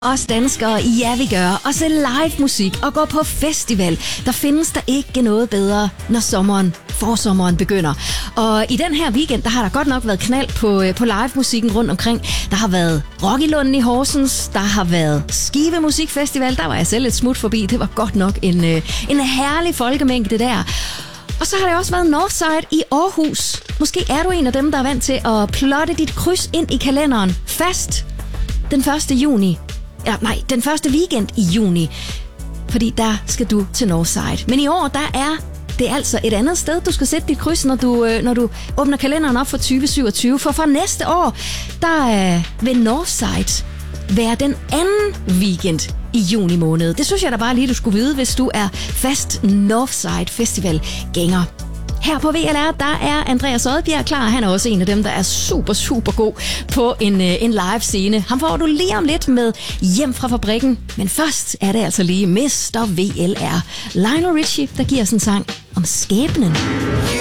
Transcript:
Os danskere, ja vi gør, og se live musik og gå på festival. Der findes der ikke noget bedre, når forsommeren begynder. Og i den her weekend, der har der godt nok været knald på live musikken rundt omkring. Der har været Rock i Lunden i Horsens, der har været Skive Musikfestival, der var jeg selv et smut forbi. Det var godt nok en herlig folkemængde der. Og så har det også været Northside i Aarhus. Måske er du en af dem, der er vant til at plotte dit kryds ind i kalenderen fast den 1. juni. Den første weekend i juni, fordi der skal du til Northside. Men i år, der er det altså et andet sted, du skal sætte dit kryds, når du åbner kalenderen op for 2027. For fra næste år, der vil Northside være den anden weekend i juni måned. Det synes jeg da bare lige, du skulle vide, hvis du er fast Northside Festival-gænger. Her på VLR, der er Andreas Odbjerg klar. Han er også en af dem, der er super, super god på en live scene. Ham får du lige om lidt med Hjem fra fabrikken. Men først er det altså lige Mr. VLR. Lionel Richie, der giver os en sang om skæbnen.